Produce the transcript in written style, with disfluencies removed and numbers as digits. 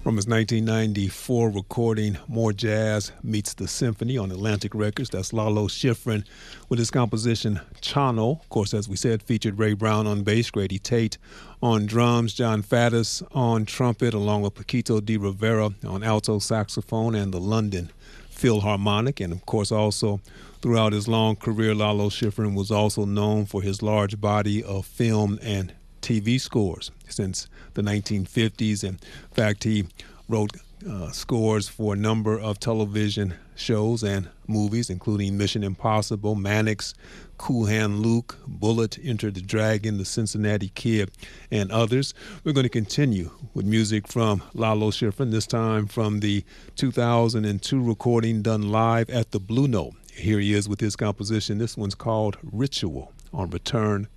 From his 1994 recording, More Jazz Meets the Symphony on Atlantic Records. That's Lalo Schifrin with his composition Chano. Of course, as we said, featured Ray Brown on bass, Grady Tate on drums, John Faddis on trumpet, along with Paquito de Rivera on alto saxophone and the London Philharmonic. And of course, also throughout his long career, Lalo Schifrin was also known for his large body of film and TV scores since the 1950s. In fact, he wrote scores for a number of television shows and movies, including Mission Impossible, Mannix, Cool Hand Luke, Bullet, Enter the Dragon, The Cincinnati Kid, and others. We're going to continue with music from Lalo Schifrin, this time from the 2002 recording done live at the Blue Note. Here he is with his composition. This one's called Ritual on Return